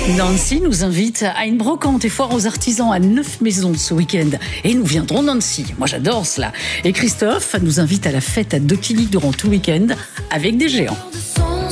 Nancy nous invite à une brocante et foire aux artisans à 9 maisons ce week-end. Et nous viendrons Nancy. Moi, j'adore cela. Et Christophe nous invite à la fête à Dokili durant tout le week-end avec des géants.